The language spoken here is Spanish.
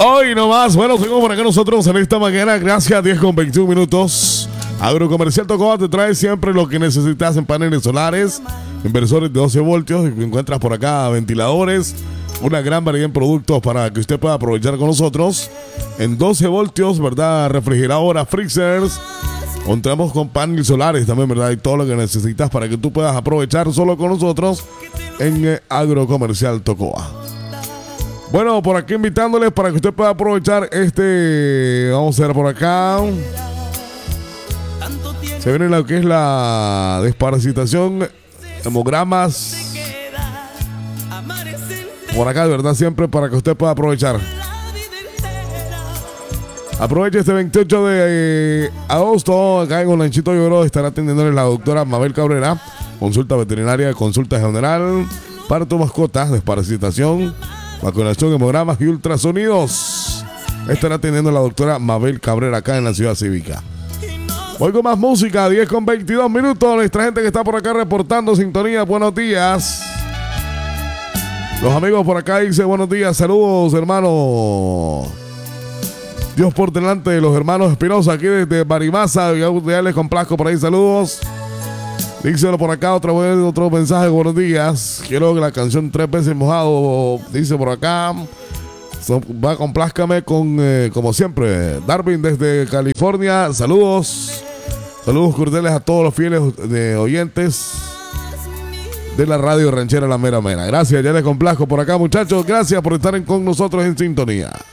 Hoy nomás, bueno, seguimos por acá nosotros en esta mañana. Gracias, 10:21. Agrocomercial Tocoa te trae siempre lo que necesitas en paneles solares, inversores de 12 voltios. Encuentras por acá ventiladores, una gran variedad de productos para que usted pueda aprovechar con nosotros. En 12 voltios, ¿verdad? Refrigeradoras, freezers. Contamos con paneles solares también, ¿verdad? Y todo lo que necesitas para que tú puedas aprovechar solo con nosotros en Agrocomercial Tocoa. Bueno, por aquí invitándoles para que usted pueda aprovechar vamos a ver por acá. Se viene lo que es la desparasitación, hemogramas. Por acá, de verdad, siempre para que usted pueda aprovechar. Aproveche este 28 de agosto. Acá en Lanchito Lloró estará atendiéndole la doctora Mabel Cabrera. Consulta veterinaria, consulta general para tu mascota, desparasitación, vacunación, hemogramas y ultrasonidos. Estará atendiendo la doctora Mabel Cabrera acá en la Ciudad Cívica. Hoy con más música, 10:22. Nuestra gente que está por acá reportando sintonía, buenos días. Los amigos por acá dicen buenos días, saludos hermano. Dios por delante de los hermanos Espinosa aquí desde Marimasa. Ya les complazco por ahí, saludos. Díselo por acá otra vez, otro mensaje, buenos días. Quiero que la canción 3 veces mojado, dice por acá. Va, complázcame con, como siempre, Darwin desde California. Saludos. Saludos cordiales a todos los fieles oyentes de la radio ranchera La Mera Mera. Gracias, ya les complazco por acá, muchachos. Gracias por estar con nosotros en sintonía.